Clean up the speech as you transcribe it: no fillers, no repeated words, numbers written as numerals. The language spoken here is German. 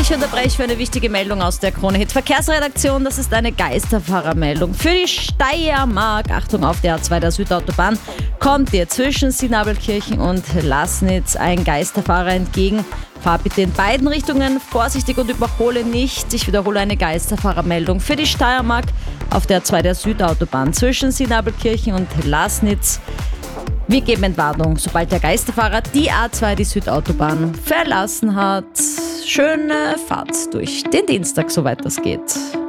Ich unterbreche für eine wichtige Meldung aus der Krone-Hit Verkehrsredaktion. Das ist eine Geisterfahrermeldung für die Steiermark. Achtung, auf der A2 der Südautobahn kommt dir zwischen Sinabelkirchen und Laßnitz ein Geisterfahrer entgegen. Fahr bitte in beiden Richtungen vorsichtig und überhole nicht. Ich wiederhole, eine Geisterfahrermeldung für die Steiermark auf der A2 der Südautobahn zwischen Sinabelkirchen und Laßnitz. Wir geben Entwarnung, sobald der Geisterfahrer die A2, die Südautobahn, verlassen hat. Schöne Fahrt durch den Dienstag, soweit das geht.